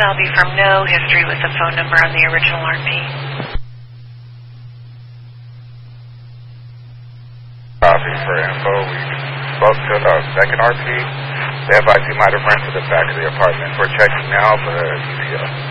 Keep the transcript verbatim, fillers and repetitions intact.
personnel be from no history with the phone number on the original R P? Copy for info. We spoke to the second R P. They advised you might have rented the back of the apartment. We're checking now for the E T O.